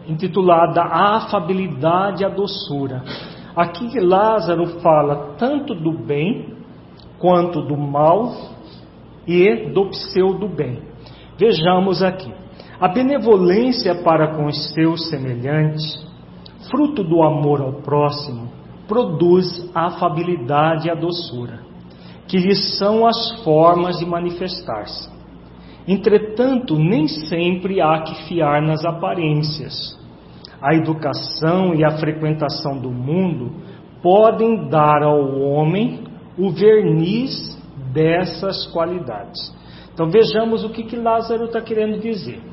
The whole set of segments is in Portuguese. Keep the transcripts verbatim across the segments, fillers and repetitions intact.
intitulada A Afabilidade e a Doçura. Aqui Lázaro fala tanto do bem quanto do mal e do pseudo-bem. Vejamos aqui. A benevolência para com os seus semelhantes, fruto do amor ao próximo, produz a afabilidade e a doçura, que lhes são as formas de manifestar-se. Entretanto, nem sempre há que fiar nas aparências. A educação e a frequentação do mundo podem dar ao homem o verniz dessas qualidades. Então vejamos o que, que Lázaro está querendo dizer.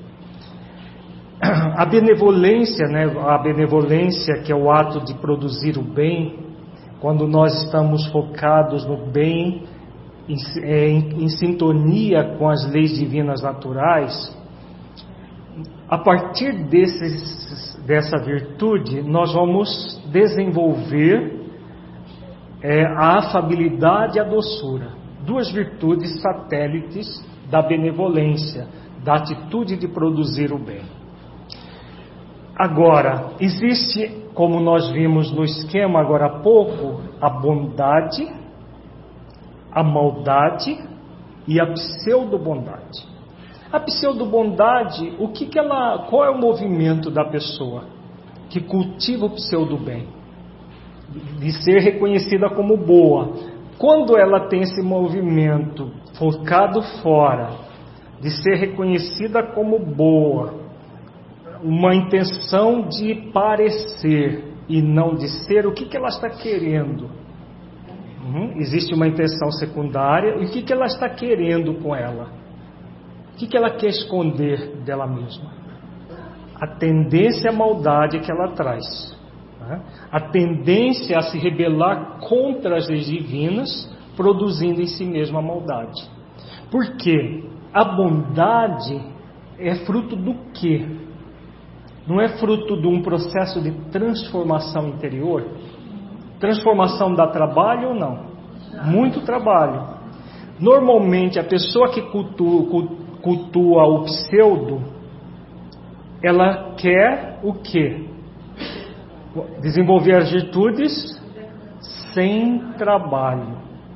A benevolência, né, a benevolência que é o ato de produzir o bem, quando nós estamos focados no bem, em, em, em sintonia com as leis divinas naturais, a partir desses, dessa virtude, nós vamos desenvolver é, a afabilidade e a doçura, duas virtudes satélites da benevolência, da atitude de produzir o bem. Agora, existe, como nós vimos no esquema agora há pouco, a bondade, a maldade e a pseudo-bondade. A pseudo-bondade, o que que ela, qual é o movimento da pessoa que cultiva o pseudo-bem? De ser reconhecida como boa. Quando ela tem esse movimento focado fora, de ser reconhecida como boa, uma intenção de parecer e não de ser, o que que ela está querendo? Uhum. Existe uma intenção secundária, e o que que ela está querendo com ela? O que que ela quer esconder dela mesma? A tendência à maldade que ela traz, né? A tendência a se rebelar contra as leis divinas, produzindo em si mesma a maldade. Por quê? A bondade é fruto do quê? Não é fruto de um processo de transformação interior? Transformação dá trabalho ou não? Muito trabalho. Normalmente a pessoa que cultua, cultua o pseudo, ela quer o quê? Desenvolver as virtudes sem trabalho.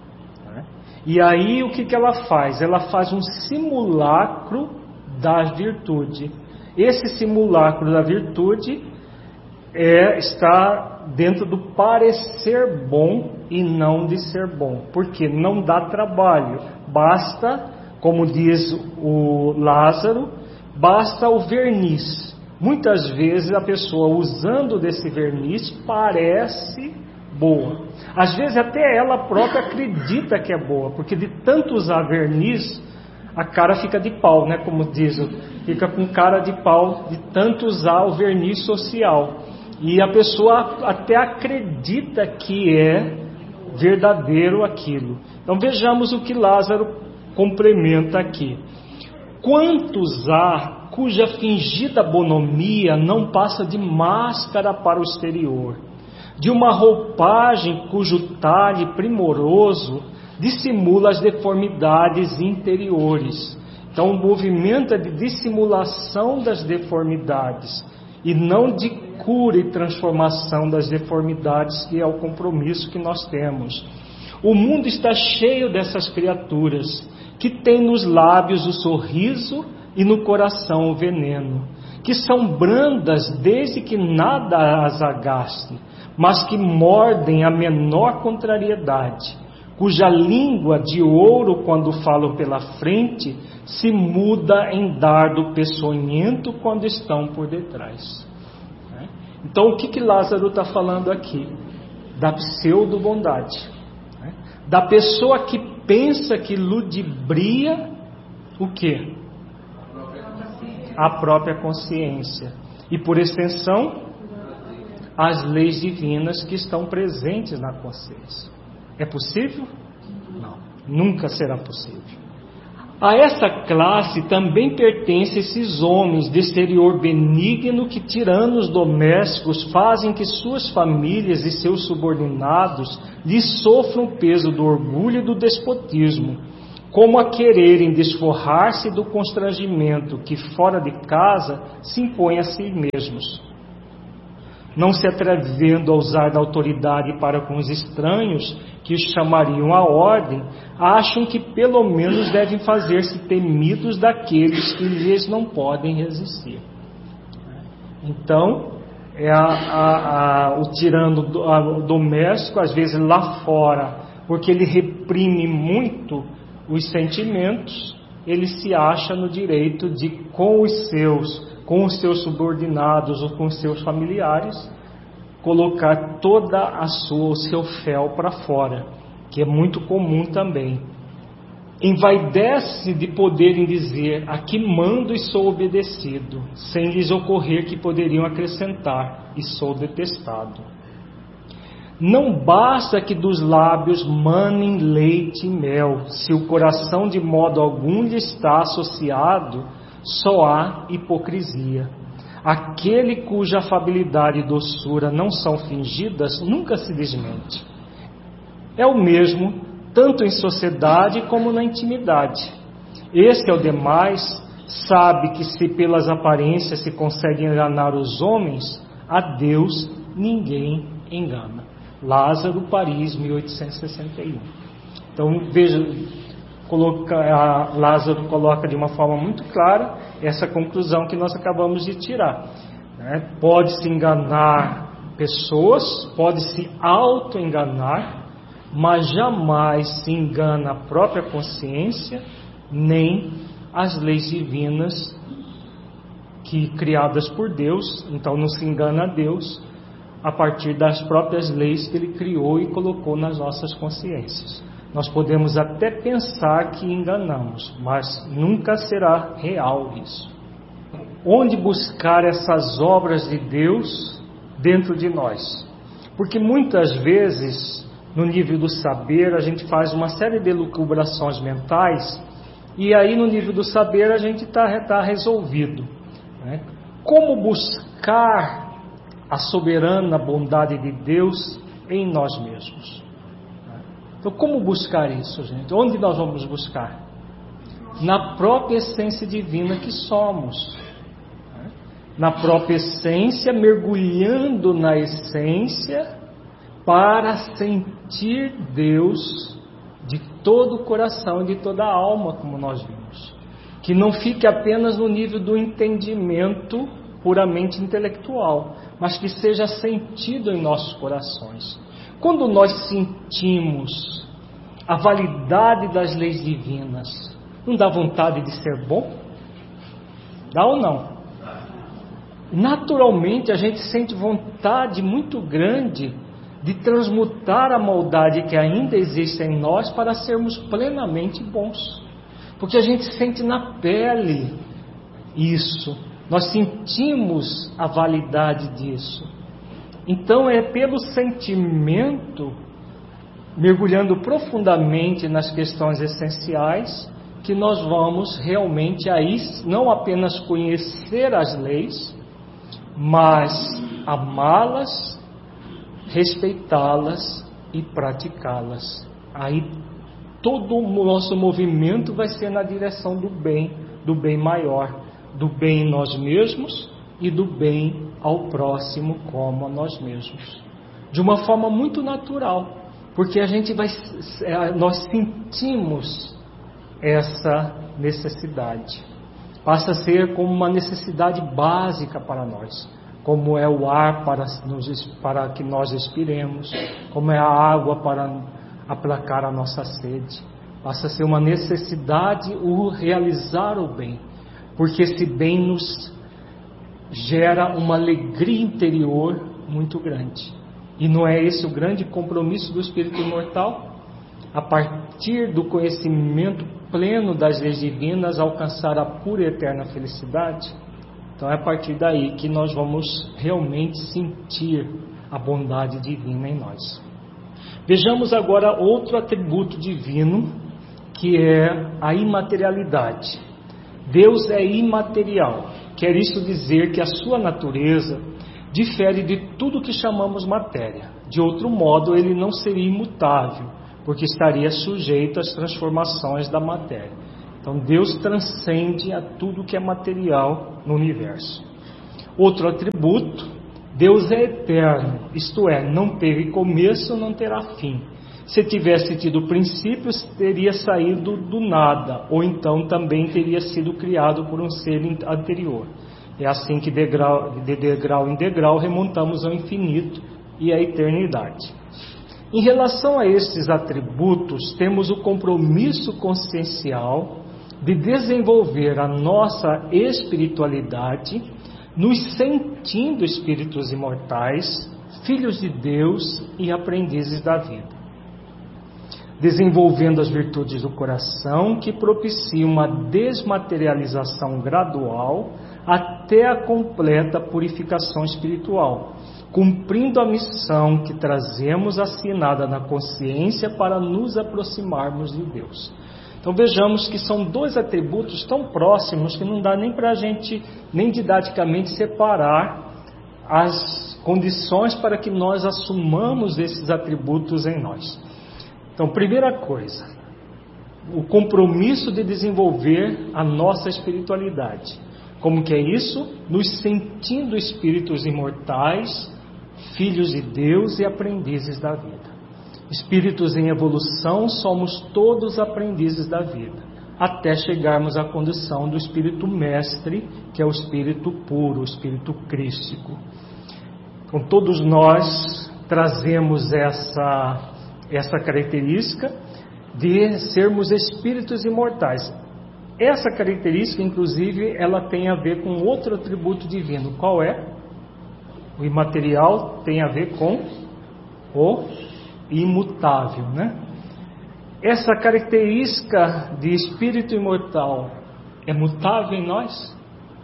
E aí o que que ela faz? Ela faz um simulacro da virtude. Esse simulacro da virtude é, está dentro do parecer bom e não de ser bom. Porque não dá trabalho. Basta, como diz o Lázaro, basta o verniz. Muitas vezes a pessoa usando desse verniz parece boa. Às vezes até ela própria acredita que é boa, porque de tanto usar verniz, a cara fica de pau, né? Como diz, fica com cara de pau de tanto usar o verniz social. E a pessoa até acredita que é verdadeiro aquilo. Então vejamos o que Lázaro complementa aqui. Quantos há cuja fingida bonomia não passa de máscara para o exterior, de uma roupagem cujo talhe primoroso dissimula as deformidades interiores. Então o movimento é de dissimulação das deformidades e não de cura e transformação das deformidades, que é o compromisso que nós temos. O mundo está cheio dessas criaturas que têm nos lábios o sorriso e no coração o veneno, que são brandas desde que nada as agaste, mas que mordem a menor contrariedade, cuja língua de ouro, quando falam pela frente, se muda em dardo peçonhento quando estão por detrás. Então o que que Lázaro está falando aqui? Da pseudo-bondade, da pessoa que pensa que ludibria o quê? A própria consciência. E por extensão, as leis divinas que estão presentes na consciência. É possível? Não, nunca será possível. A essa classe também pertencem esses homens de exterior benigno que, tiranos domésticos, fazem que suas famílias e seus subordinados lhes sofram o peso do orgulho e do despotismo, como a quererem desforrar-se do constrangimento que fora de casa se impõe a si mesmos. Não se atrevendo a usar da autoridade para com os estranhos, que os chamariam à ordem, acham que pelo menos devem fazer-se temidos daqueles que lhes não podem resistir. Então, é a, a, a, o tirano do, a, o doméstico, às vezes lá fora, porque ele reprime muito os sentimentos, ele se acha no direito de, com os seus com os seus subordinados ou com os seus familiares, colocar toda a sua, o seu fel para fora, que é muito comum também. Envaidece de poderem dizer: aqui mando e sou obedecido, sem lhes ocorrer que poderiam acrescentar: e sou detestado. Não basta que dos lábios manem leite e mel, se o coração de modo algum lhe está associado, só há hipocrisia. Aquele cuja afabilidade e doçura não são fingidas, nunca se desmente. É o mesmo, tanto em sociedade como na intimidade. Este, ao demais, sabe que se pelas aparências se consegue enganar os homens, a Deus ninguém engana. Lázaro, Paris, mil oitocentos e sessenta e um. Então, veja, coloca, a Lázaro coloca de uma forma muito clara essa conclusão que nós acabamos de tirar. Né? Pode-se enganar pessoas, pode-se auto-enganar, mas jamais se engana a própria consciência, nem as leis divinas que criadas por Deus. Então não se engana a Deus a partir das próprias leis que Ele criou e colocou nas nossas consciências. Nós podemos até pensar que enganamos, mas nunca será real isso. Onde buscar essas obras de Deus dentro de nós? Porque muitas vezes, no nível do saber, a gente faz uma série de elucubrações mentais, e aí no nível do saber a gente está tá resolvido. Né? Como buscar a soberana bondade de Deus em nós mesmos? Então, como buscar isso, gente? Onde nós vamos buscar? Na própria essência divina que somos. Na própria essência, mergulhando na essência, para sentir Deus de todo o coração e de toda a alma, como nós vimos. Que não fique apenas no nível do entendimento puramente intelectual, mas que seja sentido em nossos corações. Quando nós sentimos a validade das leis divinas, não dá vontade de ser bom? Dá ou não? Naturalmente a gente sente vontade muito grande de transmutar a maldade que ainda existe em nós para sermos plenamente bons. Porque a gente sente na pele isso, nós sentimos a validade disso. Então é pelo sentimento, mergulhando profundamente nas questões essenciais, que nós vamos realmente aí não apenas conhecer as leis, mas amá-las, respeitá-las e praticá-las. Aí todo o nosso movimento vai ser na direção do bem, do bem maior, do bem em nós mesmos e do bem ao próximo como a nós mesmos. De uma forma muito natural, porque a gente vai, nós sentimos essa necessidade. Passa a ser como uma necessidade básica para nós, como é o ar para, nos, para que nós expiremos, como é a água para aplacar a nossa sede. Passa a ser uma necessidade o realizar o bem, porque esse bem nos gera uma alegria interior muito grande. E não é esse o grande compromisso do espírito imortal? A partir do conhecimento pleno das leis divinas, alcançar a pura e eterna felicidade? Então é a partir daí que nós vamos realmente sentir a bondade divina em nós. Vejamos agora outro atributo divino, que é a imaterialidade. Deus é imaterial. Quer isso dizer que a sua natureza difere de tudo que chamamos matéria. De outro modo, ele não seria imutável, porque estaria sujeito às transformações da matéria. Então Deus transcende a tudo que é material no universo. Outro atributo, Deus é eterno, isto é, não teve começo, não terá fim. Se tivesse tido princípios, teria saído do nada, ou então também teria sido criado por um ser anterior. É assim que degrau, de degrau em degrau remontamos ao infinito e à eternidade. Em relação a esses atributos, temos o compromisso consciencial de desenvolver a nossa espiritualidade, nos sentindo espíritos imortais, filhos de Deus e aprendizes da vida, desenvolvendo as virtudes do coração que propiciam uma desmaterialização gradual até a completa purificação espiritual, cumprindo a missão que trazemos assinada na consciência para nos aproximarmos de Deus. Então vejamos que são dois atributos tão próximos que não dá nem para a gente, nem didaticamente, separar as condições para que nós assumamos esses atributos em nós. Então, primeira coisa, o compromisso de desenvolver a nossa espiritualidade. Como que é isso? Nos sentindo espíritos imortais, filhos de Deus e aprendizes da vida. Espíritos em evolução, somos todos aprendizes da vida, até chegarmos à condição do espírito mestre, que é o espírito puro, o espírito crístico. Então, todos nós trazemos essa, essa característica de sermos espíritos imortais. Essa característica, inclusive, ela tem a ver com outro atributo divino. Qual é? O imaterial tem a ver com o imutável, né? Essa característica de espírito imortal é mutável em nós?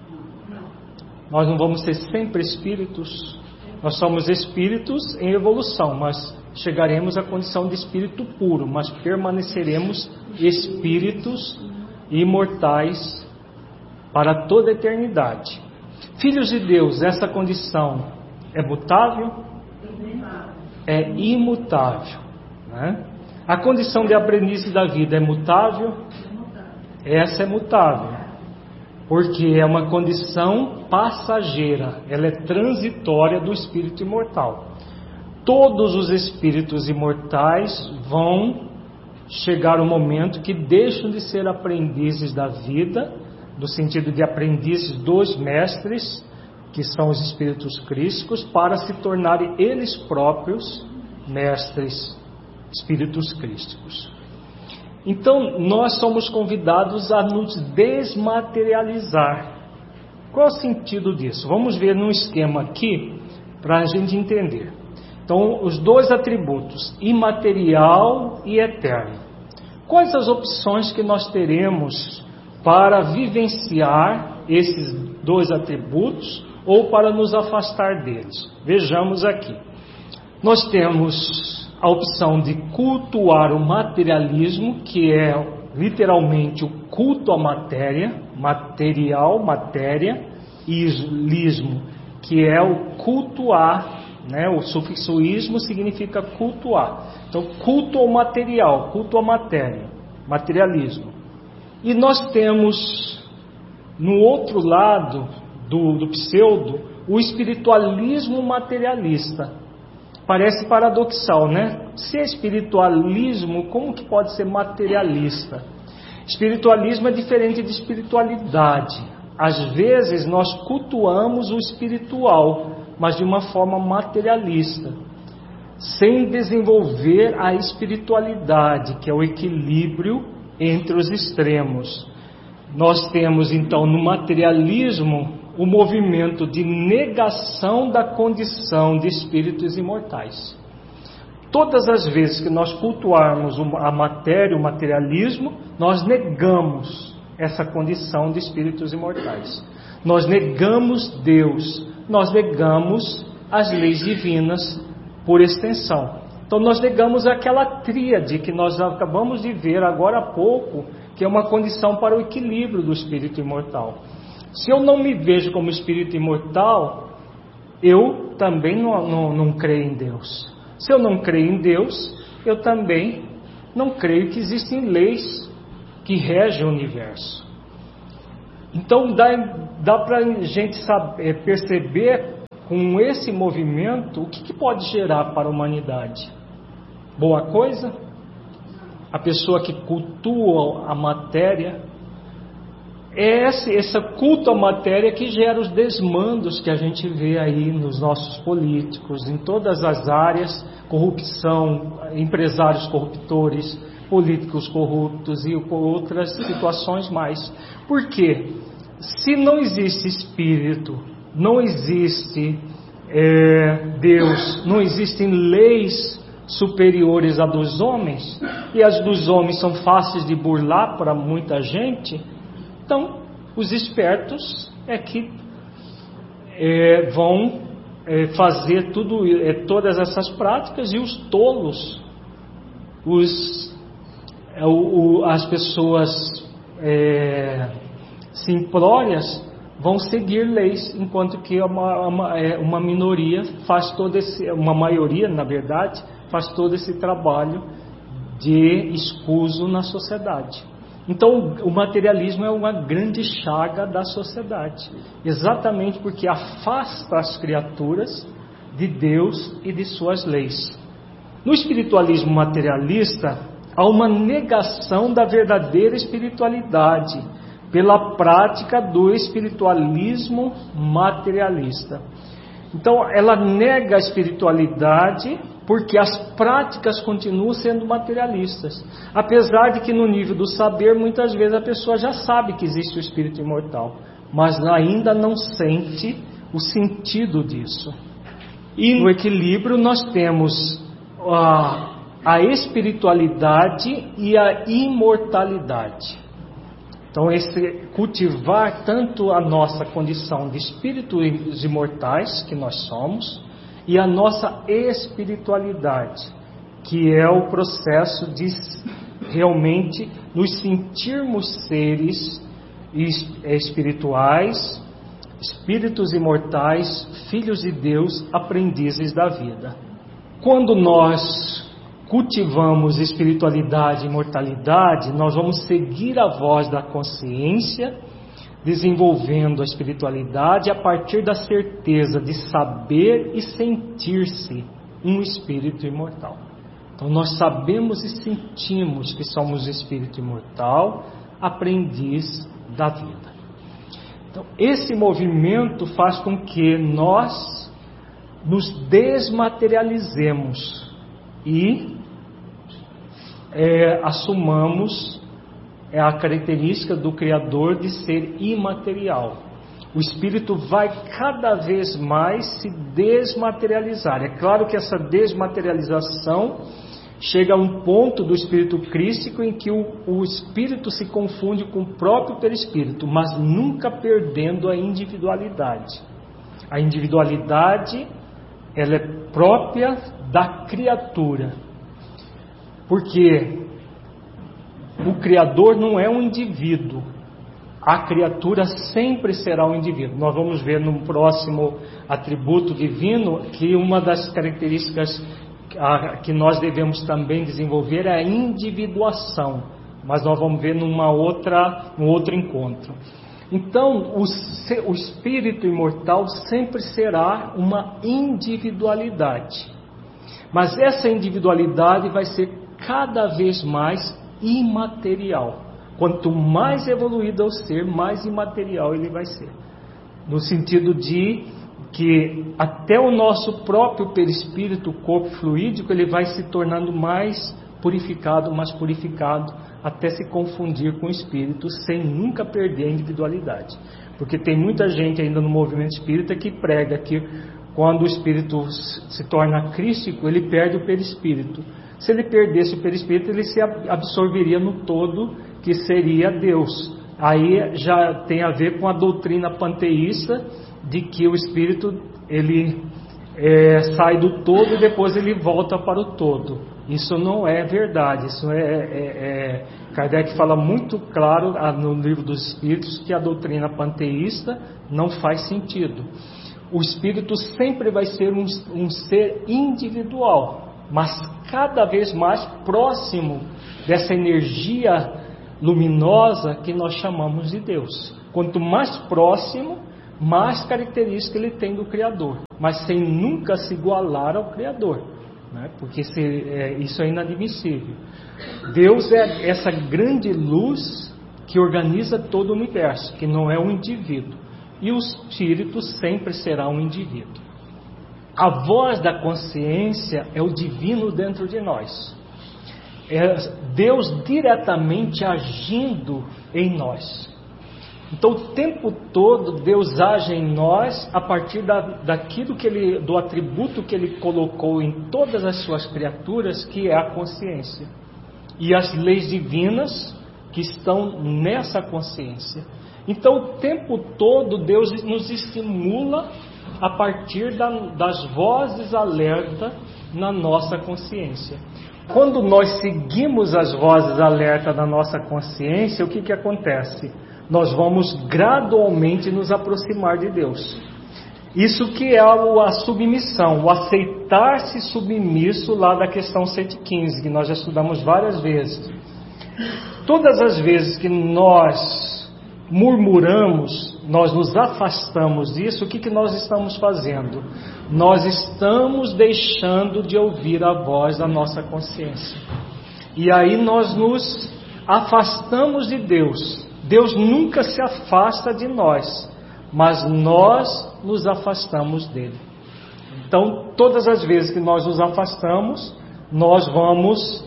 Nós não vamos ser sempre espíritos. Nós somos espíritos em evolução, mas chegaremos à condição de espírito puro, mas permaneceremos espíritos imortais para toda a eternidade. Filhos de Deus, essa condição é mutável? É imutável, né? A condição de aprendiz da vida é mutável? Essa é mutável, porque é uma condição passageira, ela é transitória do espírito imortal. Todos os espíritos imortais vão chegar o momento que deixam de ser aprendizes da vida, no sentido de aprendizes dos mestres, que são os espíritos crísticos, para se tornarem eles próprios mestres, espíritos crísticos. Então, nós somos convidados a nos desmaterializar. Qual é o sentido disso? Vamos ver num esquema aqui, para a gente entender. Então, os dois atributos, imaterial e eterno. Quais as opções que nós teremos para vivenciar esses dois atributos ou para nos afastar deles? Vejamos aqui. Nós temos a opção de cultuar o materialismo, que é literalmente o culto à matéria, material, matéria, e lismo, que é o cultuar, né? O sufixo ismo significa cultuar. Então, culto ao material, culto à matéria, materialismo. E nós temos, no outro lado do, do pseudo, o espiritualismo materialista. Parece paradoxal, né? Se é espiritualismo, como que pode ser materialista? Espiritualismo é diferente de espiritualidade. Às vezes nós cultuamos o espiritual, mas de uma forma materialista, sem desenvolver a espiritualidade, que é o equilíbrio entre os extremos. Nós temos então no materialismo o movimento de negação da condição de espíritos imortais. Todas as vezes que nós cultuarmos a matéria, o materialismo, nós negamos essa condição de espíritos imortais. Nós negamos Deus, nós negamos as leis divinas por extensão. Então nós negamos aquela tríade que nós acabamos de ver agora há pouco, que é uma condição para o equilíbrio do espírito imortal. Se eu não me vejo como espírito imortal, eu também não, não, não creio em Deus. Se eu não creio em Deus, eu também não creio que existem leis que regem o universo. Então dá, dá para a gente saber, perceber com esse movimento o que, que pode gerar para a humanidade. Boa coisa? A pessoa que cultua a matéria, é esse, esse culto à matéria que gera os desmandos que a gente vê aí nos nossos políticos, em todas as áreas, corrupção, empresários corruptores, políticos corruptos e outras situações mais. Por quê? Se não existe espírito, não existe é, Deus, não existem leis superiores à dos homens, e as dos homens são fáceis de burlar para muita gente, então os espertos é que é, vão é, fazer tudo, é, todas essas práticas, e os tolos, os, é, o, o, as pessoas é, simplórias vão seguir leis, enquanto que uma, uma, uma minoria faz todo esse, uma maioria, na verdade, faz todo esse trabalho de escuso na sociedade. Então, o materialismo é uma grande chaga da sociedade, exatamente porque afasta as criaturas de Deus e de suas leis. No espiritualismo materialista, há uma negação da verdadeira espiritualidade pela prática do espiritualismo materialista. Então, ela nega a espiritualidade porque as práticas continuam sendo materialistas. Apesar de que no nível do saber, muitas vezes a pessoa já sabe que existe o espírito imortal, mas ainda não sente o sentido disso. E no equilíbrio nós temos a, a espiritualidade e a imortalidade. Então, esse, cultivar tanto a nossa condição de espíritos imortais, que nós somos, e a nossa espiritualidade, que é o processo de realmente nos sentirmos seres espirituais, espíritos imortais, filhos de Deus, aprendizes da vida. Quando nós cultivamos espiritualidade e imortalidade, nós vamos seguir a voz da consciência, desenvolvendo a espiritualidade a partir da certeza de saber e sentir-se um espírito imortal. Então nós sabemos e sentimos que somos espírito imortal, aprendiz da vida. Então esse movimento faz com que nós nos desmaterializemos e É, assumamos é, a característica do Criador de ser imaterial. O espírito vai cada vez mais se desmaterializar. É claro que essa desmaterialização chega a um ponto do espírito crístico em que o, o espírito se confunde com o próprio perispírito, mas nunca perdendo a individualidade. A individualidade, ela é própria da criatura. Porque o Criador não é um indivíduo, a criatura sempre será um indivíduo. Nós vamos ver no próximo atributo divino que uma das características que nós devemos também desenvolver é a individuação, mas nós vamos ver numa outra, num outro encontro. Então, o, o espírito imortal sempre será uma individualidade, mas essa individualidade vai ser cada vez mais imaterial. Quanto mais evoluído é o ser, mais imaterial ele vai ser. No sentido de que até o nosso próprio perispírito, o corpo fluídico, ele vai se tornando mais purificado, mais purificado, até se confundir com o espírito, sem nunca perder a individualidade. Porque tem muita gente ainda no movimento espírita que prega que quando o espírito se torna crístico, ele perde o perispírito. Se ele perdesse o perispírito, ele se absorveria no todo, que seria Deus. Aí já tem a ver com a doutrina panteísta, de que o espírito ele é, sai do todo e depois ele volta para o todo. Isso não é verdade. Isso é, é, é Kardec fala muito claro no livro dos Espíritos que a doutrina panteísta não faz sentido. O espírito sempre vai ser um, um ser individual. mas cada vez mais próximo dessa energia luminosa que nós chamamos de Deus. Quanto mais próximo, mais característica ele tem do Criador, mas sem nunca se igualar ao Criador, né? Porque se, é, isso é inadmissível. Deus é essa grande luz que organiza todo o universo, que não é um indivíduo, e o Espírito sempre será um indivíduo. A voz da consciência é o divino dentro de nós, é Deus diretamente agindo em nós. Então o tempo todo Deus age em nós a partir da, daquilo que ele, do atributo que Ele colocou em todas as suas criaturas, que é a consciência, e as leis divinas que estão nessa consciência. Então o tempo todo Deus nos estimula a partir da, das vozes alerta na nossa consciência. Quando nós seguimos as vozes alerta na nossa consciência, o que, que acontece? Nós vamos gradualmente nos aproximar de Deus. Isso que é a submissão, o aceitar-se submisso lá da questão cento e quinze, que nós já estudamos várias vezes. Todas as vezes que nós murmuramos, nós nos afastamos disso, o que, que nós estamos fazendo? Nós estamos deixando de ouvir a voz da nossa consciência. E aí nós nos afastamos de Deus. Deus nunca se afasta de nós, mas nós nos afastamos dele. Então, todas as vezes que nós nos afastamos, nós vamos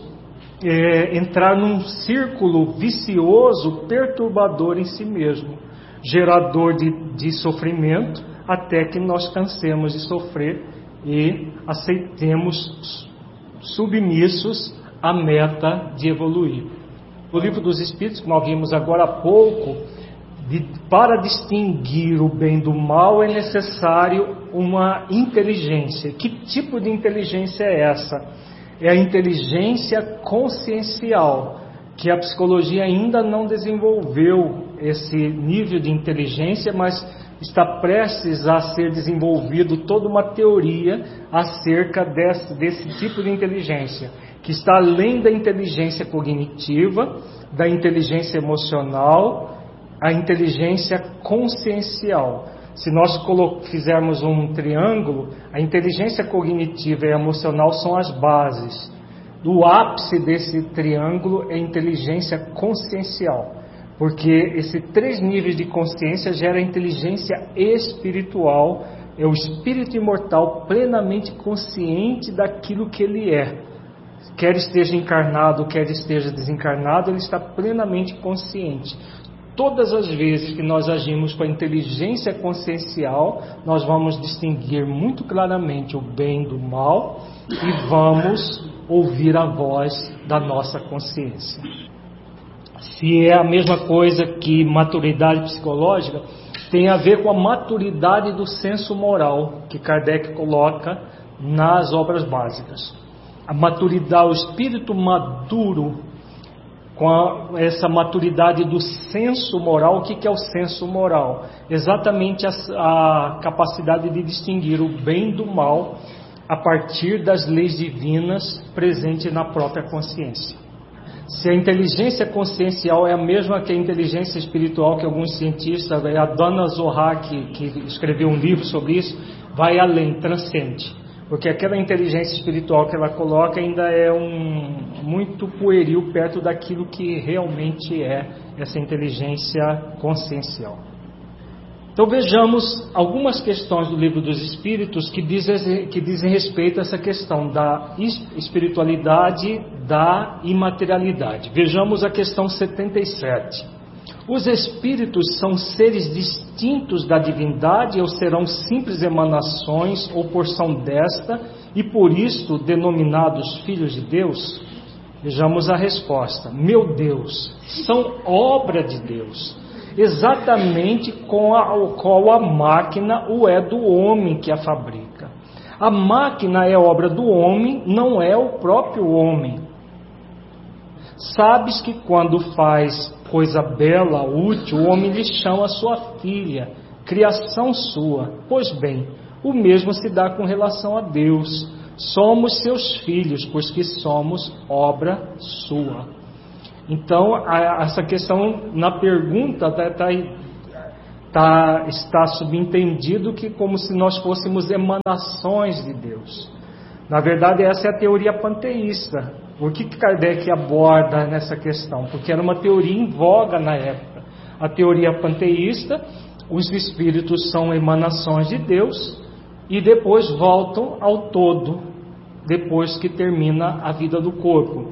é, entrar num círculo vicioso, perturbador em si mesmo, gerador de, de sofrimento, até que nós cansemos de sofrer e aceitemos submissos à meta de evoluir. O Livro dos Espíritos, que nós vimos agora há pouco, de, para distinguir o bem do mal é necessário uma inteligência. Que tipo de inteligência é essa? É a inteligência consciencial, que a psicologia ainda não desenvolveu esse nível de inteligência, mas está prestes a ser desenvolvido toda uma teoria acerca desse, desse tipo de inteligência, que está além da inteligência cognitiva, da inteligência emocional, a inteligência consciencial. Se nós fizermos um triângulo, a inteligência cognitiva e emocional são as bases. O ápice desse triângulo é a inteligência consciencial, porque esses três níveis de consciência geram a inteligência espiritual, é o espírito imortal plenamente consciente daquilo que ele é. Quer esteja encarnado, quer esteja desencarnado, ele está plenamente consciente. Todas as vezes que nós agimos com a inteligência consciencial, nós vamos distinguir muito claramente o bem do mal e vamos ouvir a voz da nossa consciência. Se é a mesma coisa que maturidade psicológica, tem a ver com a maturidade do senso moral que Kardec coloca nas obras básicas. A maturidade, o espírito maduro, com a, essa maturidade do senso moral. O que, que é o senso moral? Exatamente a, a capacidade de distinguir o bem do mal a partir das leis divinas presentes na própria consciência. Se a inteligência consciencial é a mesma que a inteligência espiritual, que alguns cientistas, a Dona Zohar, que, que escreveu um livro sobre isso, vai além, transcende. Porque aquela inteligência espiritual que ela coloca ainda é um, muito pueril perto daquilo que realmente é essa inteligência consciencial. Então vejamos algumas questões do Livro dos Espíritos que dizem, que dizem respeito a essa questão da espiritualidade, da imaterialidade. Vejamos a questão setenta e sete. Os espíritos são seres distintos da divindade ou serão simples emanações ou porção desta e por isto denominados filhos de Deus? Vejamos a resposta. Meu Deus, são obra de Deus, exatamente com a qual a máquina o é do homem que a fabrica. A máquina é obra do homem, não é o próprio homem. Sabes que quando faz coisa bela, útil, o homem lhe chama sua filha, criação sua. Pois bem, o mesmo se dá com relação a Deus. somos seus filhos, pois que somos obra sua. Então, a, essa questão na pergunta tá, tá, tá, está subentendido que como se nós fôssemos emanações de Deus. Na verdade, essa é a teoria panteísta. Por que Kardec aborda nessa questão? Porque era uma teoria em voga na época. A teoria panteísta, os espíritos são emanações de Deus e depois voltam ao todo, depois que termina a vida do corpo.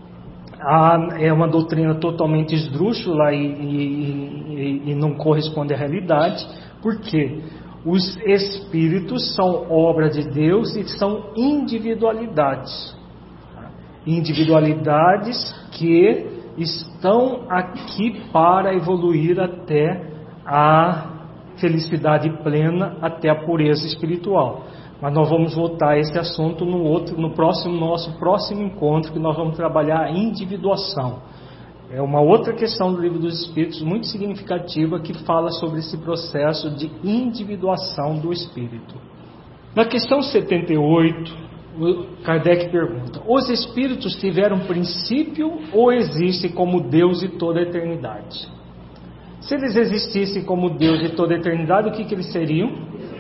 Ah, é uma doutrina totalmente esdrúxula e, e, e, e não corresponde à realidade. Por quê? Os espíritos são obra de Deus e são individualidades. Individualidades que estão aqui para evoluir até a felicidade plena, até a pureza espiritual. Mas nós vamos voltar a esse assunto no outro, no próximo nosso próximo encontro, que nós vamos trabalhar a individuação. É uma outra questão do Livro dos Espíritos muito significativa que fala sobre esse processo de individuação do espírito. Na questão setenta e oito, Kardec pergunta: os espíritos tiveram princípio ou existem como Deus de toda a eternidade? Se eles existissem como Deus de toda a eternidade, o que, que eles seriam?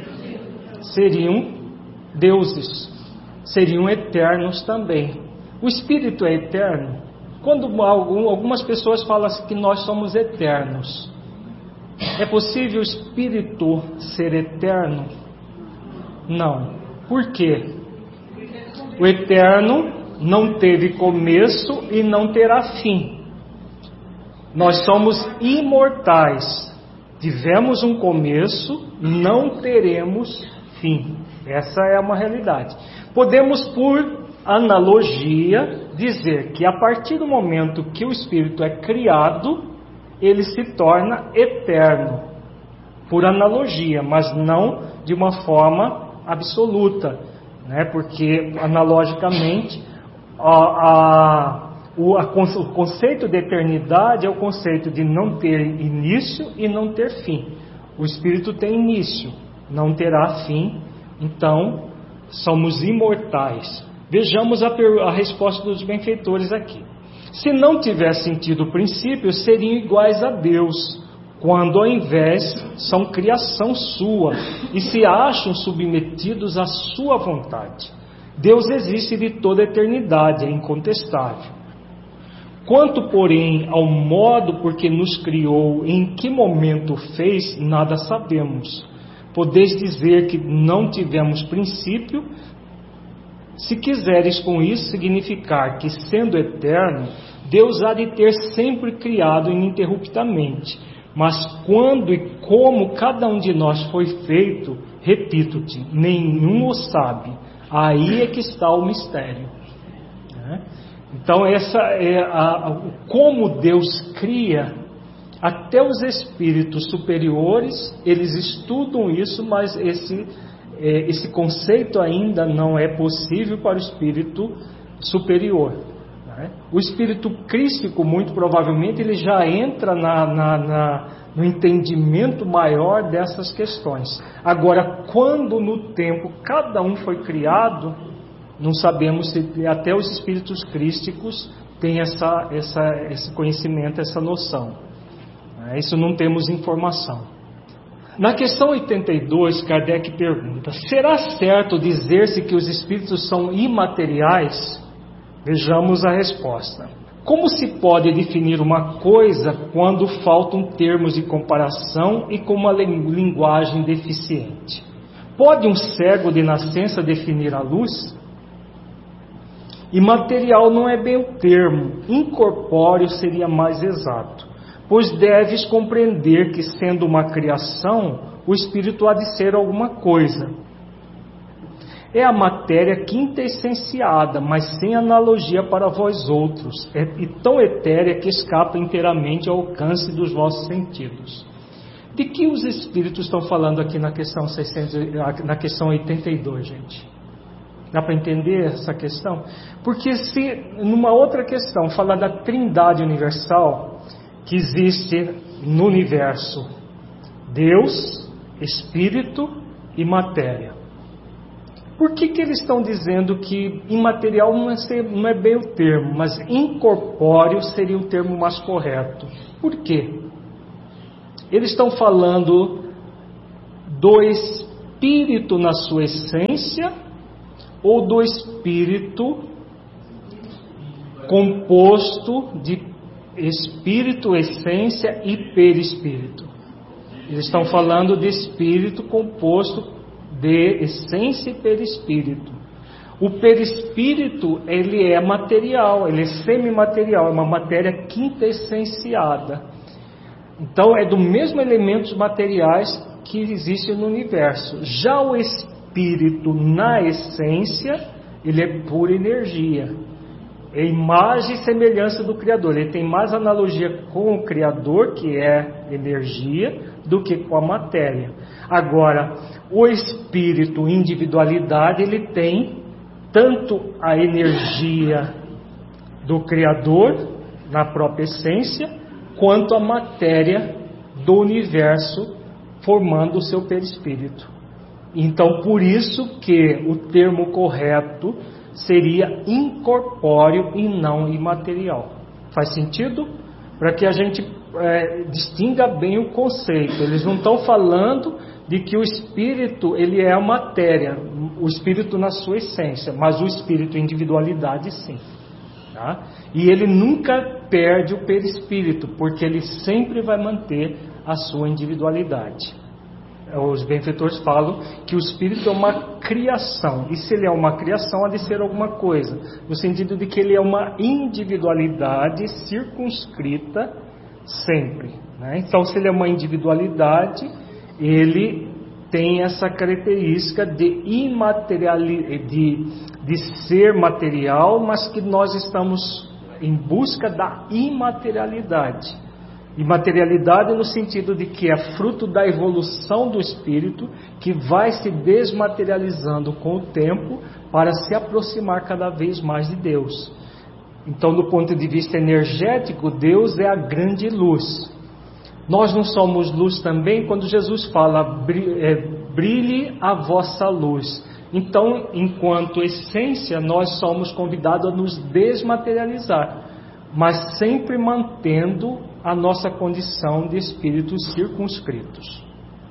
Seriam deuses, seriam eternos também. O espírito é eterno? Quando algumas pessoas falam assim que nós somos eternos, é possível o espírito ser eterno? Não. Por quê? O eterno não teve começo e não terá fim. Nós somos imortais. Tivemos um começo, não teremos fim. Essa é uma realidade. Podemos, por analogia, dizer que a partir do momento que o espírito é criado, ele se torna eterno. Por analogia, mas não de uma forma absoluta, né? Porque analogicamente a, a, o, a, o conceito de eternidade é o conceito de não ter início e não ter fim. O espírito tem início, não terá fim, então somos imortais. Vejamos a, a resposta dos benfeitores aqui. Se não tivessem tido princípio, seriam iguais a Deus, quando ao invés são criação sua e se acham submetidos à sua vontade. Deus existe de toda a eternidade, é incontestável. Quanto, porém, ao modo por que nos criou, em que momento fez, nada sabemos. Podeis dizer que não tivemos princípio, se quiseres com isso significar que, sendo eterno, Deus há de ter sempre criado ininterruptamente. Mas quando e como cada um de nós foi feito, repito-te, nenhum o sabe. Aí é que está o mistério. Então, essa é a, como Deus cria. Até os espíritos superiores, eles estudam isso, mas esse, esse conceito ainda não é possível para o espírito superior. O espírito crístico, muito provavelmente, ele já entra na, na, na, no entendimento maior dessas questões. Agora, quando no tempo cada um foi criado, não sabemos se até os espíritos crísticos têm essa, essa, esse conhecimento, essa noção. Isso não temos informação. Na questão oitenta e dois, Kardec pergunta: será certo dizer-se que os espíritos são imateriais? Vejamos a resposta. Como se pode definir uma coisa quando faltam termos de comparação e com uma linguagem deficiente? Pode um cego de nascença definir a luz? Imaterial não é bem o termo, incorpóreo seria mais exato, pois deves compreender que, sendo uma criação, o espírito há de ser alguma coisa. É a matéria quintessenciada, mas sem analogia para vós outros, é, e tão etérea que escapa inteiramente ao alcance dos vossos sentidos. De que os espíritos estão falando aqui na questão, seiscentos, na questão oitenta e dois, gente? Dá para entender essa questão? Porque se numa outra questão falar da trindade universal que existe no universo, Deus, Espírito e matéria. Por que que eles estão dizendo que imaterial não é, não é bem o termo, mas incorpóreo seria o termo mais correto? Por quê? Eles estão falando do espírito na sua essência ou do espírito composto de espírito, essência e perispírito? Eles estão falando de espírito composto de essência e perispírito. O perispírito, ele é material, ele é semimaterial, é uma matéria quintessenciada. Então é do mesmo elementos materiais que existem no universo. Já o espírito na essência, ele é pura energia. É imagem e semelhança do Criador. Ele tem mais analogia com o Criador, que é energia, do que com a matéria. Agora, o espírito, individualidade, ele tem tanto a energia do Criador, na própria essência, quanto a matéria do universo, formando o seu perispírito. Então, por isso que o termo correto seria incorpóreo e não imaterial. Faz sentido? Para que a gente é, distinga bem o conceito. Eles não estão falando de que o espírito ele é a matéria, o espírito na sua essência, mas o espírito individualidade sim. Tá? E ele nunca perde o perispírito, porque ele sempre vai manter a sua individualidade. Os benfeitores falam que o espírito é uma criação, e se ele é uma criação, há de ser alguma coisa, no sentido de que ele é uma individualidade circunscrita sempre, né? Então, se ele é uma individualidade, ele tem essa característica de imaterialidade, de, de ser material, mas que nós estamos em busca da imaterialidade. Imaterialidade no sentido de que é fruto da evolução do espírito, que vai se desmaterializando com o tempo para se aproximar cada vez mais de Deus. Então, do ponto de vista energético, Deus é a grande luz. Nós não somos luz também quando Jesus fala, brilhe a vossa luz. Então, enquanto essência, nós somos convidados a nos desmaterializar, mas sempre mantendo a nossa condição de espíritos circunscritos.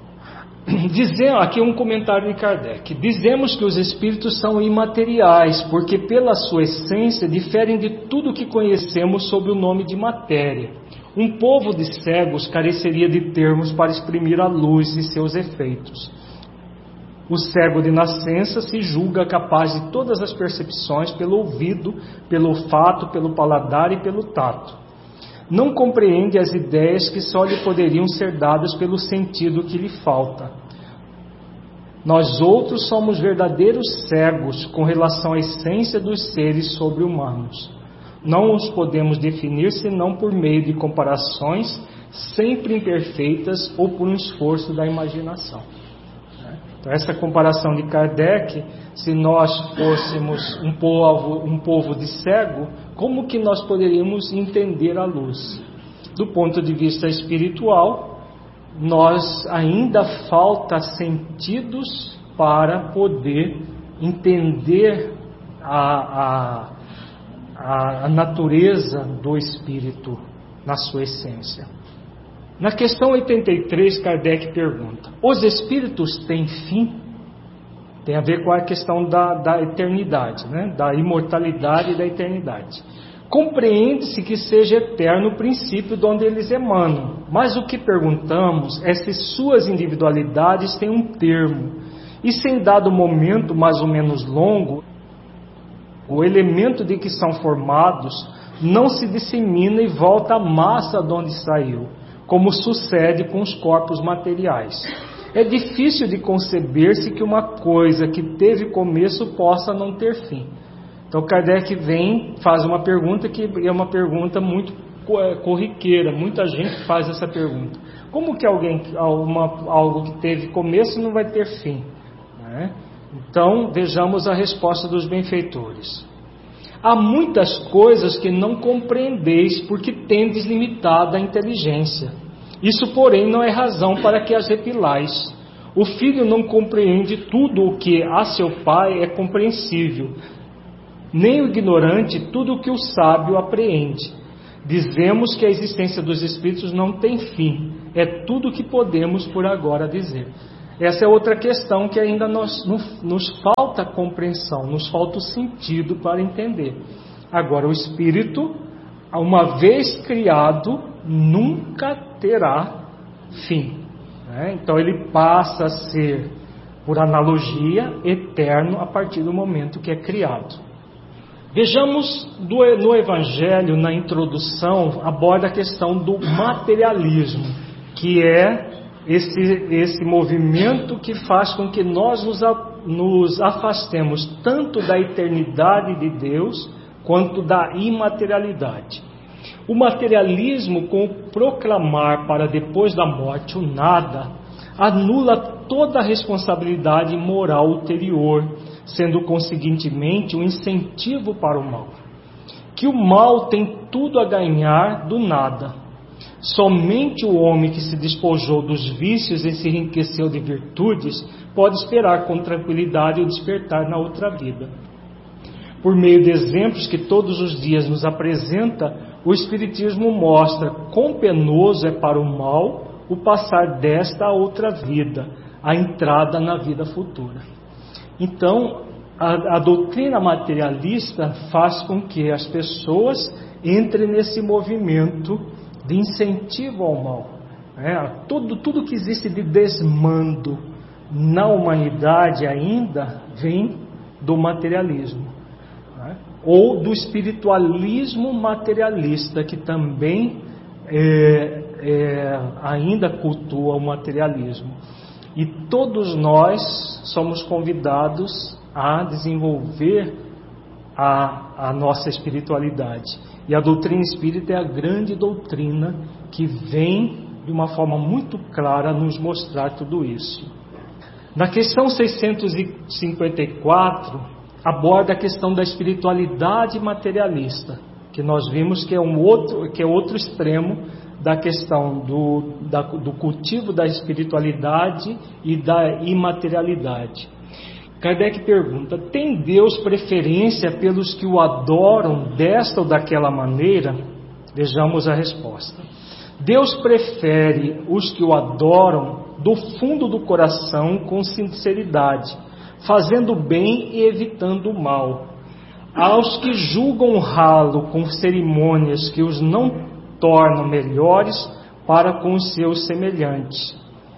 Dizer, aqui um comentário de Kardec. Dizemos que os espíritos são imateriais, porque pela sua essência diferem de tudo que conhecemos sob o nome de matéria. Um povo de cegos careceria de termos para exprimir a luz e seus efeitos. O cego de nascença se julga capaz de todas as percepções pelo ouvido, pelo olfato, pelo paladar e pelo tato. Não compreende as ideias que só lhe poderiam ser dadas pelo sentido que lhe falta. Nós outros somos verdadeiros cegos com relação à essência dos seres sobre-humanos. Não os podemos definir senão por meio de comparações sempre imperfeitas ou por um esforço da imaginação. Então, essa comparação de Kardec, se nós fôssemos um povo, um povo de cego, como que nós poderíamos entender a luz? Do ponto de vista espiritual, nós ainda falta sentidos para poder entender a, a, a natureza do espírito na sua essência. Na questão oitenta e três, Kardec pergunta: os espíritos têm fim? Tem a ver com a questão da, da eternidade, né? Da imortalidade e da eternidade. Compreende-se que seja eterno o princípio de onde eles emanam, mas o que perguntamos é se suas individualidades têm um termo, e se em dado momento mais ou menos longo, o elemento de que são formados não se dissemina e volta à massa de onde saiu, como sucede com os corpos materiais. É difícil de conceber-se que uma coisa que teve começo possa não ter fim. Então Kardec vem, faz uma pergunta que é uma pergunta muito corriqueira, muita gente faz essa pergunta. Como que alguém, uma, algo que teve começo não vai ter fim? Né? Então vejamos a resposta dos benfeitores. Há muitas coisas que não compreendeis porque tendes limitada a inteligência. Isso, porém, não é razão para que as repilais. O filho não compreende tudo o que a seu pai é compreensível, nem o ignorante tudo o que o sábio apreende. Dizemos que a existência dos espíritos não tem fim, é tudo o que podemos por agora dizer. Essa é outra questão que ainda nós, nos falta compreensão, nos falta o sentido para entender. Agora, o espírito, uma vez criado, nunca terá fim, né? Então ele passa a ser, por analogia, eterno a partir do momento que é criado. Vejamos do, no Evangelho, na introdução, aborda a questão do materialismo, que é esse, esse movimento que faz com que nós nos, nos afastemos tanto da eternidade de Deus quanto da imaterialidade. O materialismo, com o proclamar para depois da morte o nada, anula toda a responsabilidade moral ulterior, sendo conseguintemente um incentivo para o mal. Que o mal tem tudo a ganhar do nada. Somente o homem que se despojou dos vícios e se enriqueceu de virtudes pode esperar com tranquilidade o despertar na outra vida. Por meio de exemplos que todos os dias nos apresenta, o Espiritismo mostra quão penoso é para o mal o passar desta a outra vida, a entrada na vida futura. Então, a, a doutrina materialista faz com que as pessoas entrem nesse movimento de incentivo ao mal. É, tudo, tudo que existe de desmando na humanidade ainda vem do materialismo, né? Ou do espiritualismo materialista, que também é, é, ainda cultua o materialismo. E todos nós somos convidados a desenvolver a, a nossa espiritualidade. E a doutrina espírita é a grande doutrina que vem de uma forma muito clara nos mostrar tudo isso. Na questão seiscentos e cinquenta e quatro, aborda a questão da espiritualidade materialista, que nós vimos que é, um outro, que é outro extremo da questão do, da, do cultivo da espiritualidade e da imaterialidade. Kardec pergunta: tem Deus preferência pelos que o adoram desta ou daquela maneira? Vejamos a resposta. Deus prefere os que o adoram do fundo do coração com sinceridade, fazendo o bem e evitando o mal. Aos que julgam honrá-lo com cerimônias que os não tornam melhores para com os seus semelhantes.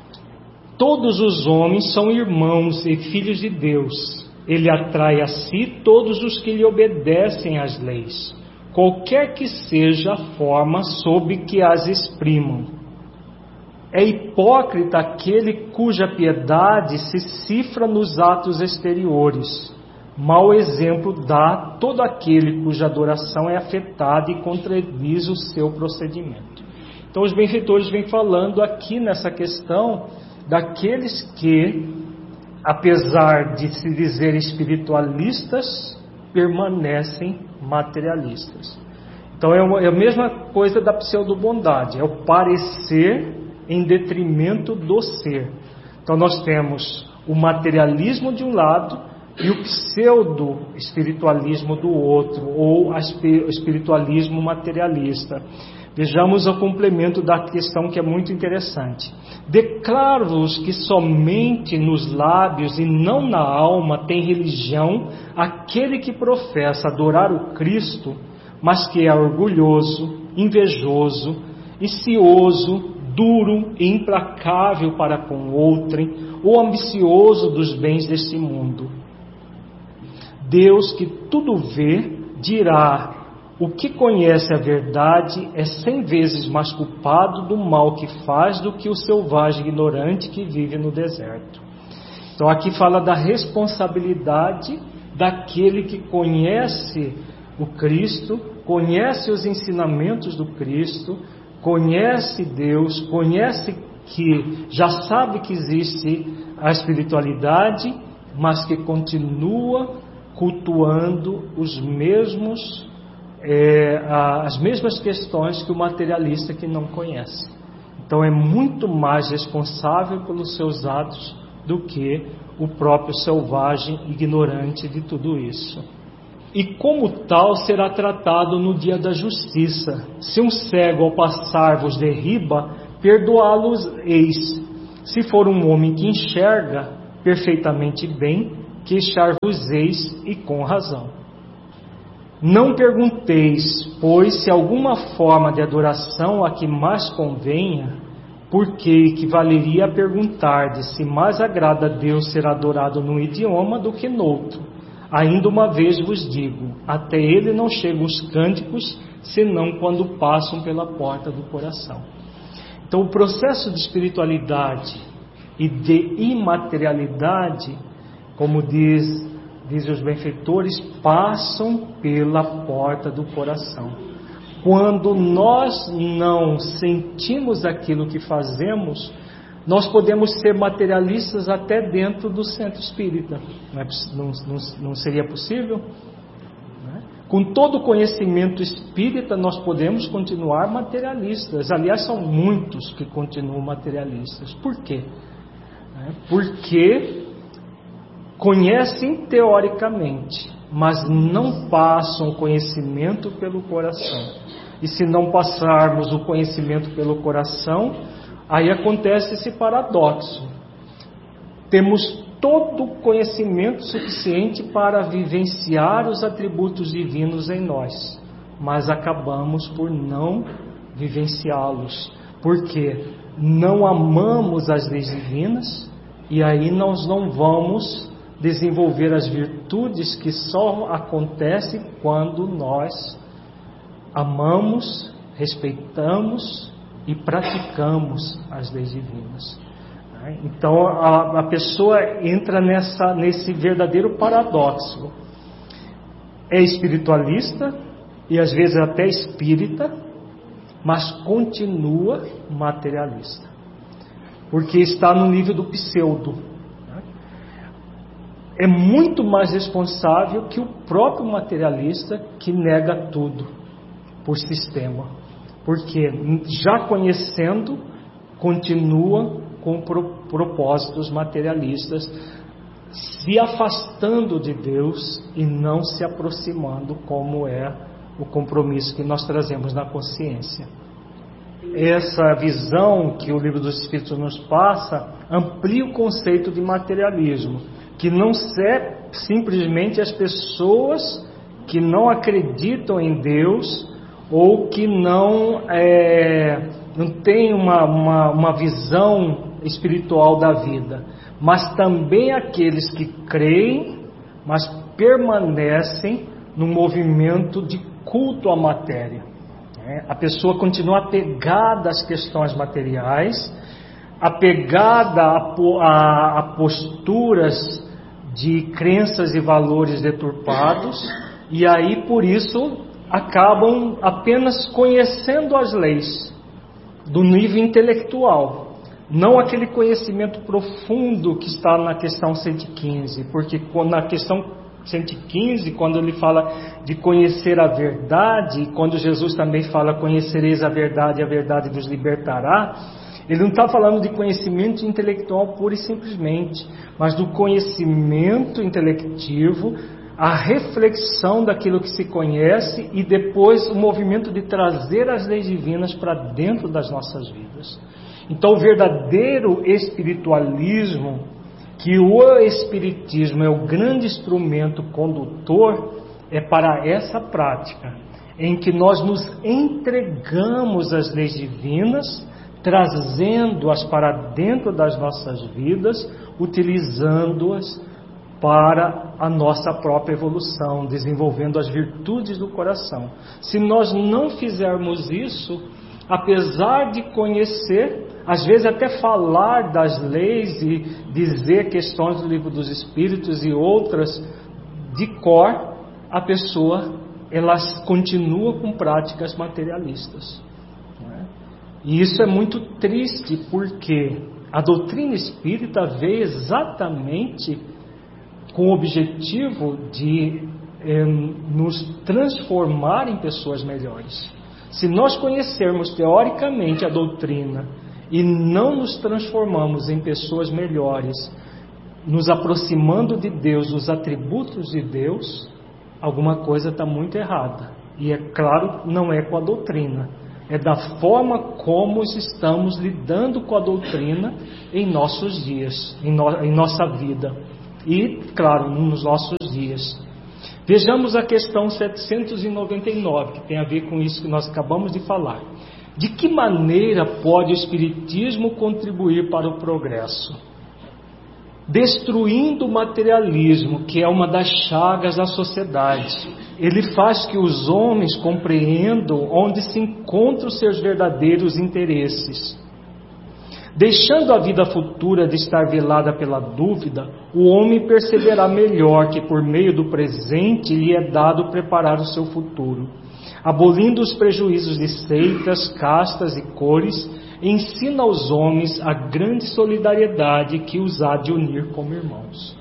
Todos os homens são irmãos e filhos de Deus. Ele atrai a si todos os que lhe obedecem às leis, qualquer que seja a forma sob que as exprimam. É hipócrita aquele cuja piedade se cifra nos atos exteriores. Mau exemplo dá todo aquele cuja adoração é afetada e contradiz o seu procedimento. Então os benfeitores vêm falando aqui nessa questão daqueles que, apesar de se dizer espiritualistas, permanecem materialistas. Então é a mesma coisa da pseudo-bondade, é o parecer em detrimento do ser. Então nós temos o materialismo de um lado e o pseudo-espiritualismo do outro, ou o espiritualismo materialista. Vejamos o complemento da questão, que é muito interessante. Declaro-vos que somente nos lábios e não na alma tem religião aquele que professa adorar o Cristo, mas que é orgulhoso, invejoso, cioso, duro e implacável para com outrem, ou ambicioso dos bens deste mundo. Deus, que tudo vê, dirá: o que conhece a verdade é cem vezes mais culpado do mal que faz do que o selvagem ignorante que vive no deserto. Então aqui fala da responsabilidade daquele que conhece o Cristo, conhece os ensinamentos do Cristo, conhece Deus, conhece que já sabe que existe a espiritualidade, mas que continua cultuando os mesmos É, as mesmas questões que o materialista que não conhece. Então é muito mais responsável pelos seus atos do que o próprio selvagem ignorante de tudo isso. E como tal será tratado no dia da justiça. Se um cego ao passar vos derriba, perdoá-los eis. Se for um homem que enxerga perfeitamente bem, queixar-vos eis e com razão. Não pergunteis, pois, se alguma forma de adoração a que mais convenha, porque equivaleria a perguntar de se mais agrada a Deus ser adorado num idioma do que noutro. Ainda uma vez vos digo, até ele não chegam os cânticos, senão quando passam pela porta do coração. Então, o processo de espiritualidade e de imaterialidade, como diz, dizem os benfeitores, passam pela porta do coração. Quando nós não sentimos aquilo que fazemos, nós podemos ser materialistas até dentro do centro espírita. Não, é, não, não, não seria possível? Né? Com todo o conhecimento espírita, nós podemos continuar materialistas. Aliás, são muitos que continuam materialistas. Por quê? Né? Porque conhecem teoricamente, mas não passam o conhecimento pelo coração. E se não passarmos o conhecimento pelo coração, aí acontece esse paradoxo. Temos todo o conhecimento suficiente para vivenciar os atributos divinos em nós, mas acabamos por não vivenciá-los, porque não amamos as leis divinas, e aí nós não vamos desenvolver as virtudes que só acontecem quando nós amamos, respeitamos e praticamos as leis divinas. Então a, a pessoa entra nessa, nesse verdadeiro paradoxo. É espiritualista e às vezes até espírita, mas continua materialista, porque está no nível do pseudo. É muito mais responsável que o próprio materialista que nega tudo por sistema, porque já conhecendo, continua com propósitos materialistas, se afastando de Deus e não se aproximando, como é o compromisso que nós trazemos na consciência. Essa visão que o Livro dos Espíritos nos passa amplia o conceito de materialismo, que não é simplesmente as pessoas que não acreditam em Deus ou que não, é, não têm uma, uma, uma visão espiritual da vida, mas também aqueles que creem, mas permanecem no movimento de culto à matéria. A pessoa continua apegada às questões materiais, apegada a, a, a posturas de crenças e valores deturpados, e aí por isso acabam apenas conhecendo as leis do nível intelectual, não aquele conhecimento profundo que está na questão cento e quinze, porque na questão cento e quinze, quando ele fala de conhecer a verdade, quando Jesus também fala conhecereis a verdade e a verdade vos libertará, ele não está falando de conhecimento intelectual pura e simplesmente, mas do conhecimento intelectivo, a reflexão daquilo que se conhece e depois o movimento de trazer as leis divinas para dentro das nossas vidas. Então o verdadeiro espiritualismo, que o Espiritismo é o grande instrumento condutor, é para essa prática, em que nós nos entregamos às leis divinas, trazendo-as para dentro das nossas vidas, utilizando-as para a nossa própria evolução, desenvolvendo as virtudes do coração. Se nós não fizermos isso, apesar de conhecer, às vezes até falar das leis e dizer questões do Livro dos Espíritos e outras de cor, a pessoa ela continua com práticas materialistas. Não é? E isso é muito triste, porque a doutrina espírita veio exatamente com o objetivo de eh, nos transformar em pessoas melhores. Se nós conhecermos teoricamente a doutrina e não nos transformamos em pessoas melhores, nos aproximando de Deus, dos atributos de Deus, alguma coisa está muito errada. E é claro, não é com a doutrina, é da forma como estamos lidando com a doutrina em nossos dias, em, no, em nossa vida. E, claro, nos nossos dias. Vejamos a questão setecentos e noventa e nove, que tem a ver com isso que nós acabamos de falar. De que maneira pode o Espiritismo contribuir para o progresso? Destruindo o materialismo, que é uma das chagas da sociedade. Ele faz que os homens compreendam onde se encontram os seus verdadeiros interesses. Deixando a vida futura de estar velada pela dúvida, o homem perceberá melhor que por meio do presente lhe é dado preparar o seu futuro. Abolindo os prejuízos de seitas, castas e cores, ensina aos homens a grande solidariedade que os há de unir como irmãos.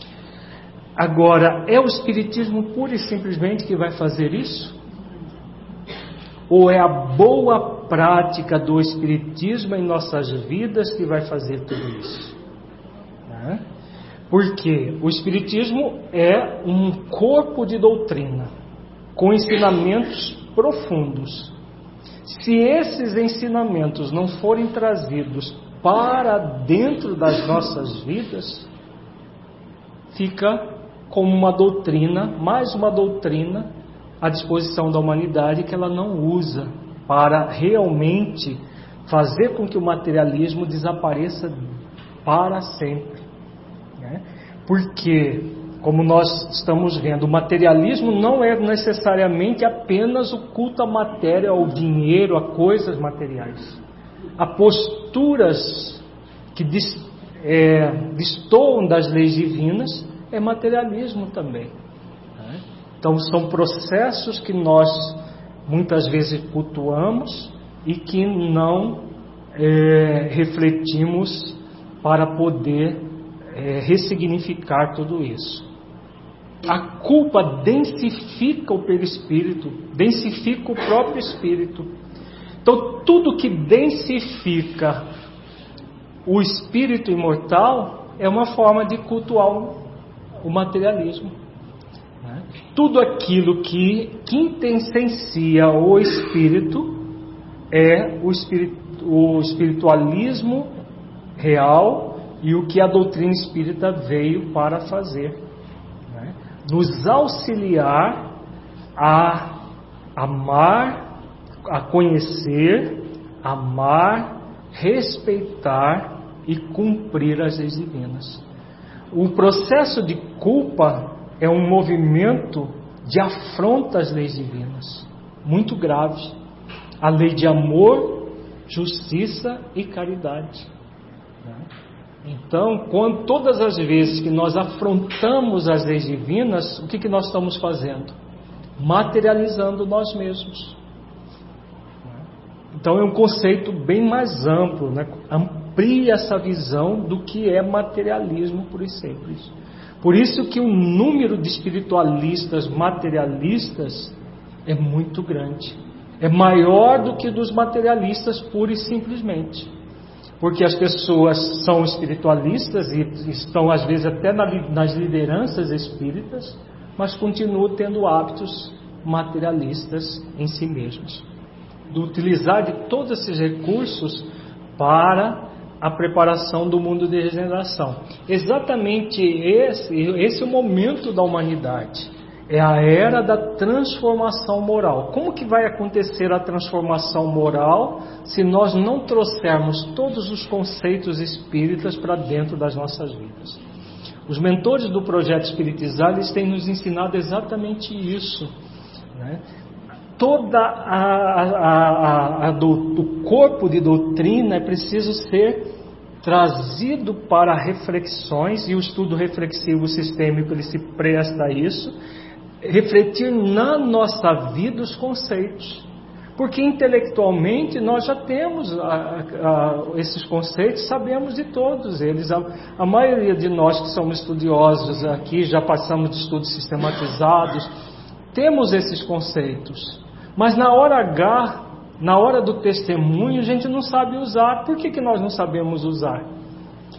Agora, é o Espiritismo pura e simplesmente que vai fazer isso? Ou é a boa prática do Espiritismo em nossas vidas que vai fazer tudo isso? Né? Porque o Espiritismo é um corpo de doutrina, com ensinamentos profundos. Se esses ensinamentos não forem trazidos para dentro das nossas vidas, fica como uma doutrina, mais uma doutrina à disposição da humanidade que ela não usa para realmente fazer com que o materialismo desapareça para sempre. Né? Porque, como nós estamos vendo, o materialismo não é necessariamente apenas o culto à matéria, ao dinheiro, a coisas materiais. Há posturas que é, destoam das leis divinas, é materialismo também. Né? Então são processos que nós muitas vezes cultuamos e que não é, refletimos para poder é, ressignificar tudo isso. A culpa densifica o perispírito, densifica o próprio espírito. Então tudo que densifica o espírito imortal é uma forma de cultuar o materialismo. Né? Tudo aquilo que quintessencia o espírito é o, espiritu, o espiritualismo real e o que a doutrina espírita veio para fazer. Né? Nos auxiliar a amar, a conhecer, amar, respeitar e cumprir as leis divinas. O processo de culpa é um movimento de afronta às leis divinas, muito grave. A lei de amor, justiça e caridade. Então, quando, todas as vezes que nós afrontamos as leis divinas, o que, que nós estamos fazendo? Materializando nós mesmos. Então é um conceito bem mais amplo, né? Amplia essa visão do que é materialismo puro e simples. Por isso que o número de espiritualistas materialistas é muito grande. É maior do que dos materialistas pura e simplesmente. Porque as pessoas são espiritualistas e estão às vezes até nas lideranças espíritas, mas continuam tendo hábitos materialistas em si mesmos. De utilizar de todos esses recursos para a preparação do mundo de regeneração. Exatamente esse, esse é o momento da humanidade. É a era da transformação moral. Como que vai acontecer a transformação moral se nós não trouxermos todos os conceitos espíritas para dentro das nossas vidas? Os mentores do Projeto Espiritizar, eles têm nos ensinado exatamente isso, né? Toda a, a, a, a do, o corpo de doutrina é preciso ser trazido para reflexões, e o estudo reflexivo sistêmico ele se presta a isso, refletir na nossa vida os conceitos, porque intelectualmente nós já temos a, a, esses conceitos, sabemos de todos eles. A, a maioria de nós que somos estudiosos aqui, já passamos de estudos sistematizados, temos esses conceitos. Mas na hora H, na hora do testemunho, a gente não sabe usar. Por que, que nós não sabemos usar?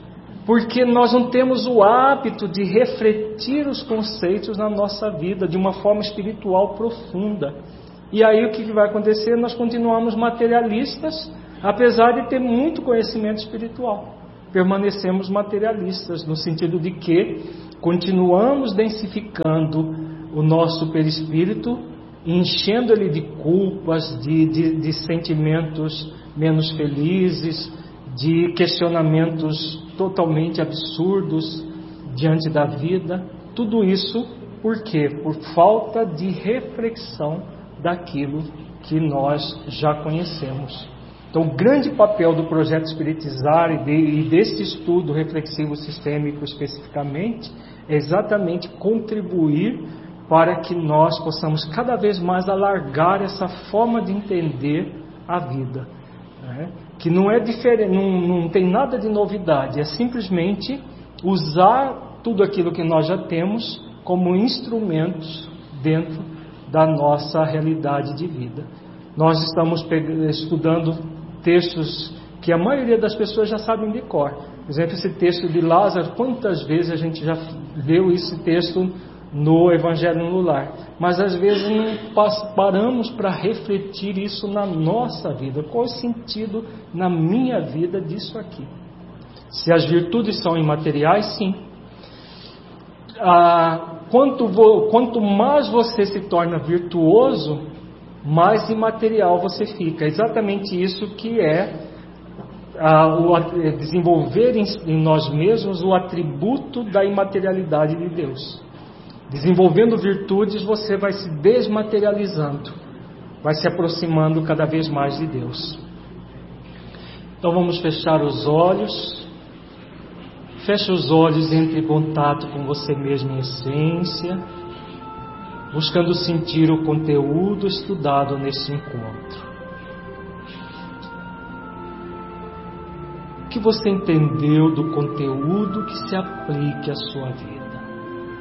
porque nós não temos o hábito de refletir os conceitos na nossa vida de uma forma espiritual profunda. E aí o que vai acontecer? Nós continuamos materialistas, apesar de ter muito conhecimento espiritual. Permanecemos materialistas, no sentido de que continuamos densificando o nosso perispírito, enchendo ele de culpas, de, de, de sentimentos menos felizes, de questionamentos totalmente absurdos diante da vida. Tudo isso por quê? Por falta de reflexão daquilo que nós já conhecemos. Então, o grande papel do projeto Espiritizar e, de, e desse estudo reflexivo sistêmico especificamente é exatamente contribuir para que nós possamos cada vez mais alargar essa forma de entender a vida, né? Que não é diferente, não, não tem nada de novidade, é simplesmente usar tudo aquilo que nós já temos como instrumentos dentro da nossa realidade de vida. Nós estamos estudando textos que a maioria das pessoas já sabem de cor. Por exemplo, esse texto de Lázaro, quantas vezes a gente já leu esse texto no Evangelho no Lar? Mas às vezes não paramos para refletir isso na nossa vida. Qual é o sentido na minha vida disso aqui? Se as virtudes são imateriais, sim. Ah, quanto, vo, quanto mais você se torna virtuoso, mais imaterial você fica. É exatamente isso que é ah, o, desenvolver em, em nós mesmos o atributo da imaterialidade de Deus. Desenvolvendo virtudes, você vai se desmaterializando, vai se aproximando cada vez mais de Deus. Então vamos fechar os olhos. Feche os olhos e entre em contato com você mesmo em essência, buscando sentir o conteúdo estudado nesse encontro. O que você entendeu do conteúdo que se aplique à sua vida?